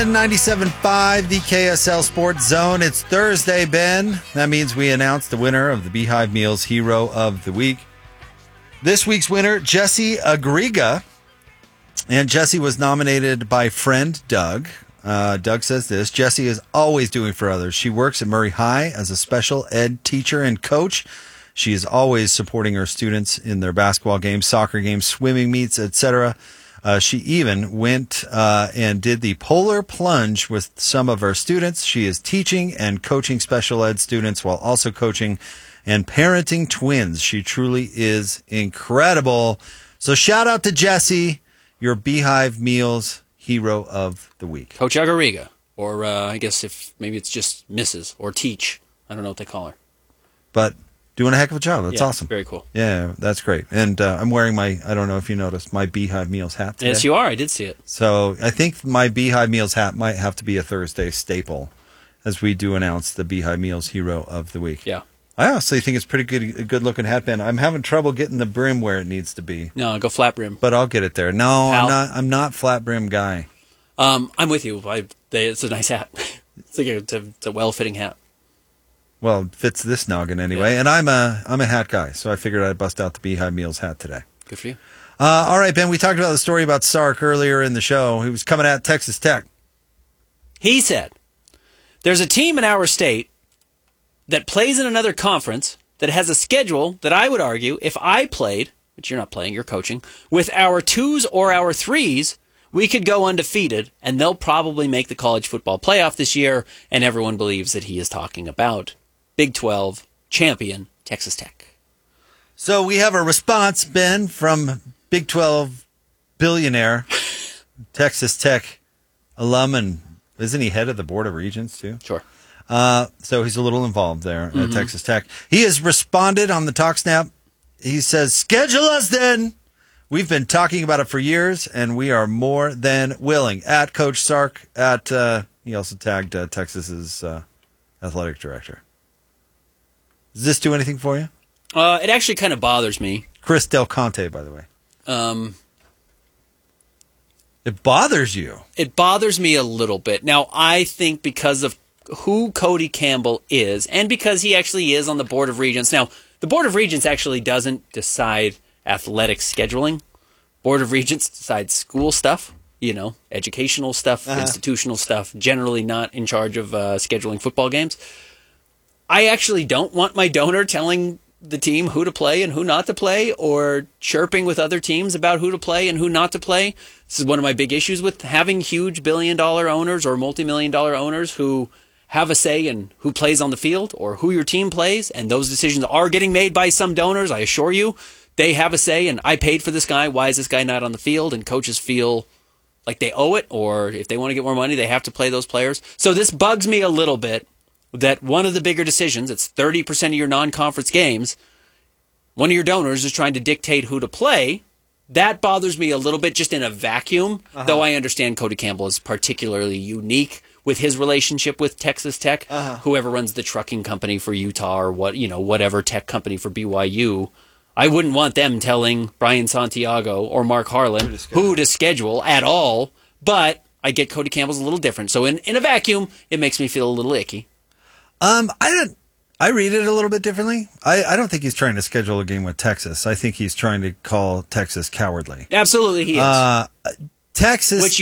97.5, the KSL Sports Zone. It's Thursday, Ben. That means we announced the winner of the Beehive Meals Hero of the Week. This week's winner, Jesse Agriga. And Jesse was nominated by friend Doug. Doug says this: Jesse is always doing for others. She works at Murray High as a special ed teacher and coach. She is always supporting her students in their basketball games, soccer games, swimming meets, etc. She even went and did the polar plunge with some of her students. She is teaching and coaching special ed students while also coaching and parenting twins. She truly is incredible. So shout out to Jessie, your Beehive Meals Hero of the Week. Coach Agariga, or I guess if maybe it's just Mrs. or Teach. I don't know what they call her. But doing a heck of a job. That's awesome. Very cool. Yeah, that's great. And I'm wearing I don't know if you noticed, my Beehive Meals hat today. Yes, you are. I did see it. So I think my Beehive Meals hat might have to be a Thursday staple as we do announce the Beehive Meals Hero of the Week. Yeah. I honestly think it's pretty good looking hatband. I'm having trouble getting the brim where it needs to be. No, go flat brim. But I'll get it there. No, Pal. I'm not flat brim guy. I'm with you. It's a nice hat. It's a well-fitting hat. Well, it fits this noggin anyway. Yeah. And I'm a hat guy, so I figured I'd bust out the Beehive Meals hat today. Good for you. All right, Ben, we talked about the story about Sark earlier in the show. He was coming at Texas Tech. He said, there's a team in our state that plays in another conference that has a schedule that I would argue if I played, which you're not playing, you're coaching, with our 2s or our 3s, we could go undefeated, and they'll probably make the college football playoff this year, and everyone believes that he is talking about Big 12 champion Texas Tech. So we have a response, Ben, from Big 12 billionaire, Texas Tech alum, and isn't he head of the Board of Regents too? Sure. So he's a little involved there at Texas Tech. He has responded on the TalkSnap. He says, schedule us then. We've been talking about it for years, and we are more than willing. At Coach Sark, he also tagged Texas's athletic director. Does this do anything for you? It actually kind of bothers me. Chris Del Conte, by the way. It bothers you. It bothers me a little bit. Now, I think because of who Cody Campbell is, and because he actually is on the Board of Regents. Now, the Board of Regents actually doesn't decide athletic scheduling. Board of Regents decides school stuff, educational stuff, institutional stuff, generally not in charge of scheduling football games. I actually don't want my donor telling the team who to play and who not to play, or chirping with other teams about who to play and who not to play. This is one of my big issues with having huge billion-dollar owners or multi-million-dollar owners who have a say in who plays on the field or who your team plays, and those decisions are getting made by some donors, I assure you. They have a say, and I paid for this guy. Why is this guy not on the field? And coaches feel like they owe it, or if they want to get more money, they have to play those players. So this bugs me a little bit that one of the bigger decisions, it's 30% of your non-conference games, one of your donors is trying to dictate who to play. That bothers me a little bit just in a vacuum, though I understand Cody Campbell is particularly unique with his relationship with Texas Tech. Whoever runs the trucking company for Utah or whatever tech company for BYU, I wouldn't want them telling Brian Santiago or Mark Harlan who to schedule at all, but I get Cody Campbell's a little different. So in a vacuum, it makes me feel a little icky. I read it a little bit differently. I don't think he's trying to schedule a game with Texas. I think he's trying to call Texas cowardly. Absolutely, he is. Texas, which